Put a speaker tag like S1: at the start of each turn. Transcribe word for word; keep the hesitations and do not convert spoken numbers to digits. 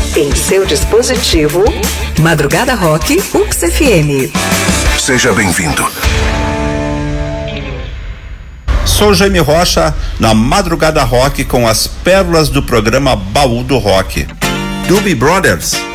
S1: em seu dispositivo. Madrugada Rock U P S F M.
S2: Seja bem-vindo.
S3: Sou Jaime Rocha, na Madrugada Rock, com as pérolas do programa Baú do Rock. Doobie Brothers,